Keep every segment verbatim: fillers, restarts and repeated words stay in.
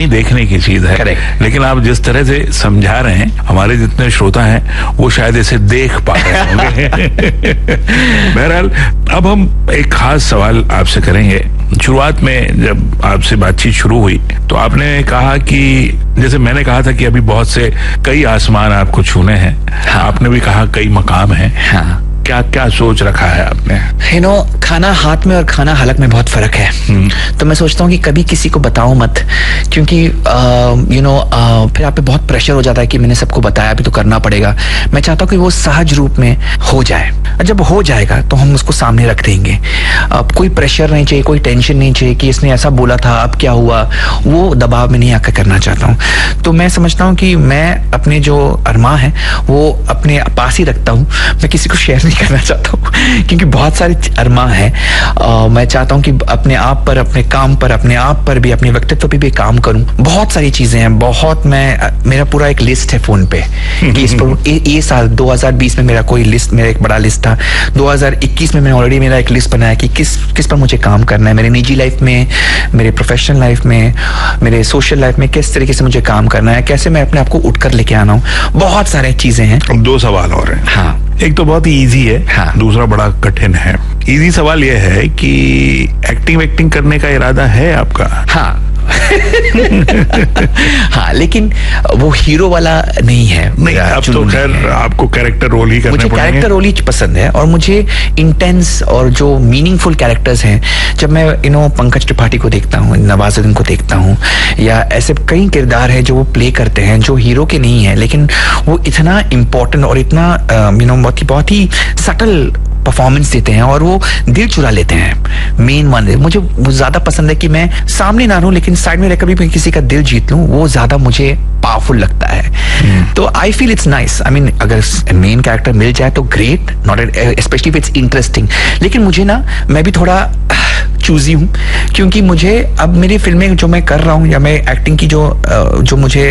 देखने की चीज है। Correct. लेकिन आप जिस तरह से समझा रहे हैं, हमारे जितने श्रोता हैं वो शायद इसे देख पा रहे होंगे। बहरहाल, अब हम एक खास सवाल आपसे करेंगे। शुरुआत में जब आपसे बातचीत शुरू हुई तो आपने कहा कि, जैसे मैंने कहा था कि अभी बहुत से कई आसमान आपको छूने हैं, हाँ. आपने भी कहा कई मकाम हैं। हाँ. क्या क्या सोच रखा है आपने? यू नो, खाना हाथ में और खाना हलक में बहुत फर्क है। तो मैं सोचता हूँ कि कभी किसी को बताऊं मत, क्योंकि यू नो फिर आप पे बहुत प्रेशर हो जाता है कि मैंने सबको बताया, अभी तो करना पड़ेगा। मैं चाहता हूँ कि वो सहज रूप में हो जाए। जब हो जाएगा तो हम उसको सामने रख देंगे। अब कोई प्रेशर नहीं चाहिए, कोई टेंशन नहीं चाहिए कि इसने ऐसा बोला था, अब क्या हुआ। वो दबाव में नहीं आकर करना चाहता हूँ। तो मैं समझता हूँ कि मैं अपने जो अरमा है वो अपने पास ही रखता हूँ। मैं किसी को शेयर नहीं करना चाहता हूँ, क्योंकि बहुत सारे अरमा है। आ, मैं चाहता हूँ कि अपने आप पर, अपने काम पर, अपने आप पर भी, अपने व्यक्तित्व पे भी काम करूँ। बहुत सारी चीजें हैं, बहुत मैं मेरा पूरा एक लिस्ट है फोन पे कि इस पर ये, ये साल दो हज़ार बीस में मेरा कोई लिस्ट, मेरा एक बड़ा लिस्ट था। दो हज़ार इक्कीस में मैंने ऑलरेडी मेरा एक लिस्ट बनाया कि किस किस पर मुझे काम करना है, मेरे निजी लाइफ में, मेरे प्रोफेशनल लाइफ में, मेरे सोशल लाइफ में किस तरीके से मुझे काम करना है, कैसे मैं अपने आप को उठकर लेके आना हूँ। बहुत सारी चीजें हैं। अब दो सवाल और हैं। हाँ, एक तो बहुत ही इजी है, हाँ. दूसरा बड़ा कठिन है। इजी सवाल यह है कि एक्टिंग वेक्टिंग करने का इरादा है आपका? हाँ। हाँ, लेकिन वो हीरो वाला नहीं है। नहीं, अब तो खैर आपको कैरेक्टर रोल ही करने मुझे पड़ेंगे। कैरेक्टर रोल ही पसंद है, और मुझे इंटेंस और जो मीनिंगफुल कैरेक्टर्स हैं, जब मैं यू नो पंकज त्रिपाठी को देखता हूँ, नवाजुद्दीन को देखता हूँ, या ऐसे कई किरदार हैं जो वो प्ले करते हैं जो हीरो के नहीं है, लेकिन वो इतना इम्पोर्टेंट और इतना यू नो बहुत ही बहुत ही सटल परफॉर्मेंस देते हैं और वो दिल चुरा लेते हैं। मेन वन मुझे ज्यादा पसंद है कि मैं सामने ना रहूं, लेकिन साइड में रहकर भी किसी का दिल जीत लूं। वो ज्यादा मुझे पावरफुल लगता है। hmm. तो I feel it's nice. I mean, अगर मेन कैरेक्टर मिल जाए तो great, not specially if it's interesting. लेकिन मुझे ना, मैं भी थोड़ा चूजी हूँ, क्योंकि मुझे अब मेरी फिल्में जो मैं कर रहा हूँ, या मैं एक्टिंग की जो जो मुझे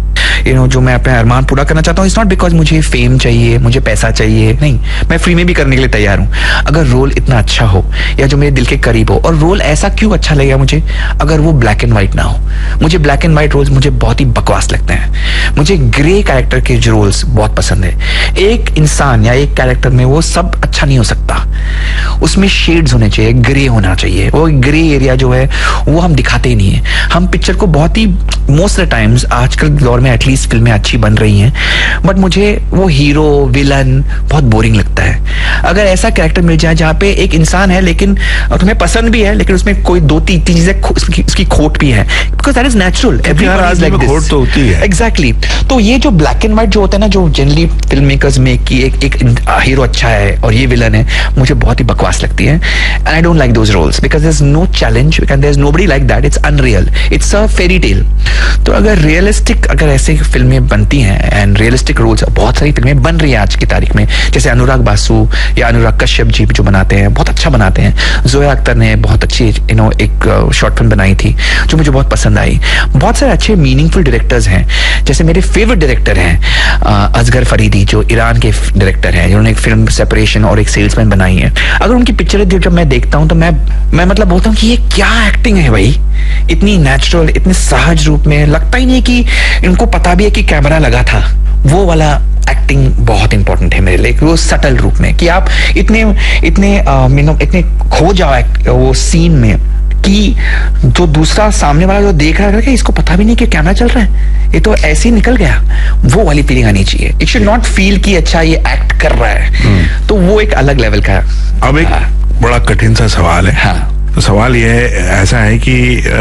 यू नो जो मैं अपने अरमान पूरा करना चाहता हूँ, इट्स नॉट बिकॉज मुझे फेम चाहिए, मुझे पैसा चाहिए, नहीं। मैं फ्री में भी करने के लिए तैयार हूँ, अगर रोल इतना अच्छा हो या जो मेरे दिल के करीब हो। और रोल ऐसा क्यों अच्छा लगेगा मुझे, अगर वो ब्लैक एंड व्हाइट ना हो। मुझे ब्लैक एंड व्हाइट रोल्स मुझे बहुत ही बकवास लगते हैं। मुझे ग्रे कैरेक्टर के जो रोल्स बहुत पसंद है। एक इंसान या एक कैरेक्टर में वो सब अच्छा नहीं हो सकता, उसमें शेड्स होने चाहिए, ग्रे होना चाहिए। वो ग्रे एरिया जो है वो हम दिखाते ही नहीं है। हम पिक्चर को बहुत ही मोस्ट ऑफ टाइम्स आजकल दौर में एटलीस्ट फिल्में अच्छी बन रही हैं, बट मुझे वो हीरो विलन बहुत बोरिंग लगता है। अगर ऐसा कैरेक्टर मिल जाए जहाँ पे एक इंसान है लेकिन तुम्हें पसंद भी है, लेकिन उसमें कोई दो तीन चीजें उसकी, उसकी खोट भी है, because that is natural. Everybody like this. खोट तो होती है। एग्जैक्टली। तो ये जो ब्लैक एंड व्हाइट जो होता है ना, जो जनरली फिल्म मेकर्स में कि एक एक हीरो अच्छा है और ये विलन है, मुझे बहुत ही बकवास लगती है। And I don't like those roles because there is no challenge, and there is nobody like that. It's unreal, it's a fairy tale. तो अगर रियलिस्टिक अगर ऐसे फिल्में बनती हैं, एंड रियलिस्टिक रोल्स, बहुत सारी फिल्में बन रही है आज की तारीख में, जैसे अनुराग बासु या अनुराग कश्यप जी जो बनाते हैं, बहुत अच्छा बनाते हैं। जोया अख्तर ने बहुत अच्छी यू नो एक शॉर्ट फिल्म बनाई थी जो मुझे बहुत पसंद आई। बहुत सारे अच्छे मीनिंगफुल डायरेक्टर्स हैं, जैसे मेरे फेवरेट डायरेक्टर हैं असगर फरीदी, जो ईरान के डायरेक्टर हैं, जिन्होंने एक फिल्म सेपरेशन और एक सेल्समैन बनाई है। अगर उनकी पिक्चर जब मैं देखता हूं तो मैं मैं मतलब बोलता हूं कि ये क्या एक्टिंग है भाई, इतनी नेचुरल, इतने सहज रूप में। लगता ही नहीं कि इनको पता भी है कि कैमरा लगा था। वो वाला एक्टिंग बहुत इंपॉर्टेंट है मेरे लिए, वो सटल रूप में कि आप इतने इतने मीनो इतने खो जाओ वो सीन में कि जो दूसरा सामने वाला जो देख रहा है कि इसको पता भी नहीं कि कैमरा चल रहा है, ये तो ऐसे ही निकल गया। वो वाली फीलिंग आनी चाहिए। इट शुड नॉट फील कि अच्छा ये एक्ट कर रहा है। तो वो एक अलग लेवल का। अब एक हाँ। बड़ा कठिन सा सवाल है। हाँ। तो सवाल ये है, ऐसा है कि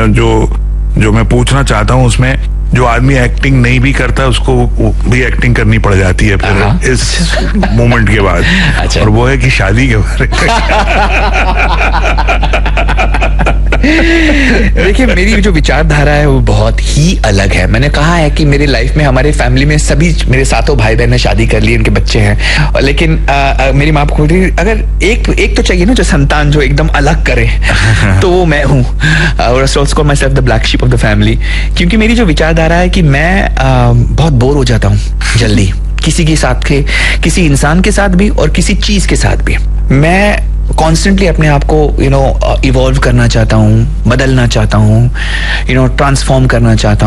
जो जो मैं पूछना चाहता हूँ उसमें जो आदमी एक्टिंग नहीं भी करता उसको भी एक्टिंग करनी पड़ जाती है फिर इस मोमेंट के बाद। अच्छा। और वो है कि शादी के बारे में। देखिए, मेरी जो विचारधारा है वो बहुत ही अलग है। मैंने कहा है कि मेरी लाइफ में, हमारे फैमिली में सभी मेरे सातों भाई बहन ने शादी कर ली, उनके बच्चे हैं, लेकिन आ, आ, मेरी माँ को अगर एक एक तो चाहिए ना जो संतान जो एकदम अलग करे तो वो मैं हूँ। और also my self the black sheep of the family, क्योंकि मेरी जो विचारधारा है कि मैं आ, बहुत बोर हो जाता हूँ जल्दी, किसी के साथ के, किसी इंसान के साथ भी और किसी चीज के साथ भी। मैं कॉन्स्टेंटली अपने आप को यू नो इवॉल्व करना चाहता हूँ, बदलना चाहता हूँ, यू नो ट्रांसफॉर्म करना चाहता हूँ।